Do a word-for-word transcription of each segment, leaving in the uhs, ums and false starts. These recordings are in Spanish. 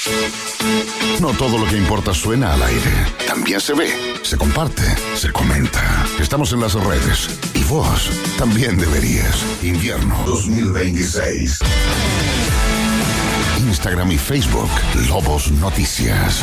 No todo lo que importa suena al aire. También se ve, se comparte, se comenta. Estamos en las redes. Y vos también deberías. Invierno dos mil veintiséis. Instagram y Facebook. Lobos Noticias.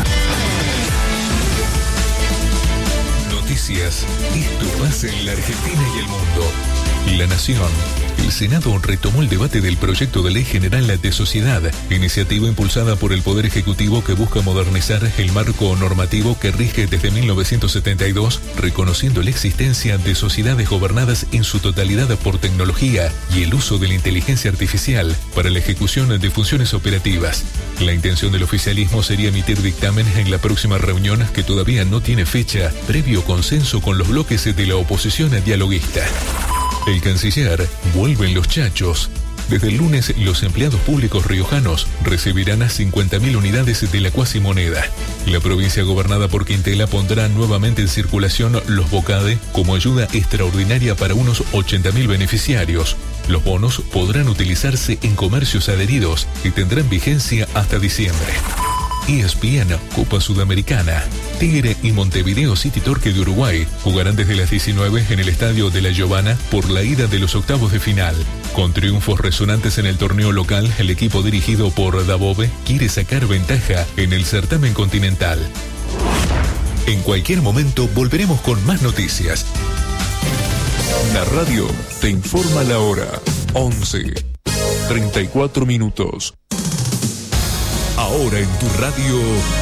Noticias. Esto pasa en la Argentina y el mundo. La Nación. El Senado retomó el debate del proyecto de ley general de sociedad, iniciativa impulsada por el Poder Ejecutivo que busca modernizar el marco normativo que rige desde mil novecientos setenta y dos, reconociendo la existencia de sociedades gobernadas en su totalidad por tecnología y el uso de la inteligencia artificial para la ejecución de funciones operativas. La intención del oficialismo sería emitir dictamen en la próxima reunión, que todavía no tiene fecha, previo consenso con los bloques de la oposición dialoguista. El canciller: vuelven los chachos. Desde el lunes, los empleados públicos riojanos recibirán a cincuenta mil unidades de la cuasimoneda. La provincia gobernada por Quintela pondrá nuevamente en circulación los Bocade como ayuda extraordinaria para unos ochenta mil beneficiarios. Los bonos podrán utilizarse en comercios adheridos y tendrán vigencia hasta diciembre. E S P N, Copa Sudamericana. Tigre y Montevideo City Torque de Uruguay jugarán desde las diecinueve en el estadio de La Giovana por la ida de los octavos de final. Con triunfos resonantes en el torneo local, el equipo dirigido por Dabove quiere sacar ventaja en el certamen continental. En cualquier momento volveremos con más noticias. La radio te informa la hora. once, treinta y cuatro minutos. Ahora en tu radio,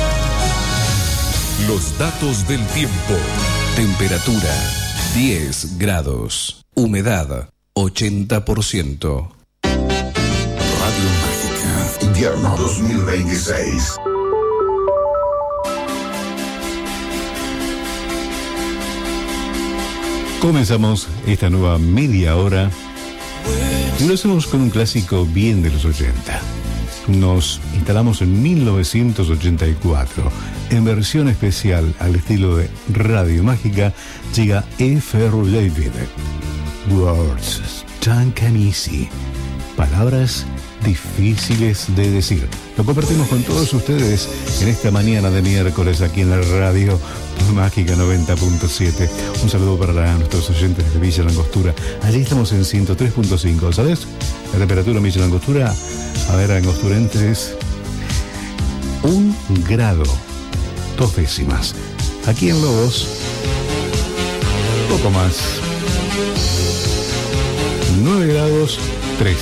los datos del tiempo. Temperatura diez grados. Humedad ochenta por ciento. Radio Mágica. Invierno dos mil veintiséis. Comenzamos esta nueva media hora y lo hacemos con un clásico bien de los ochenta. Nos instalamos en mil novecientos ochenta y cuatro. En versión especial al estilo de Radio Mágica llega F. David. Words tan easy. Palabras difíciles de decir. Lo compartimos con todos ustedes en esta mañana de miércoles aquí en la Radio Mágica noventa punto siete. Un saludo para nuestros oyentes de Villa Langostura. Allí estamos en ciento tres punto cinco. ¿Sabes? La temperatura en Villa Langostura, a ver, angosturenses, un grado, dos décimas. Aquí en Lobos, poco más. Nueve grados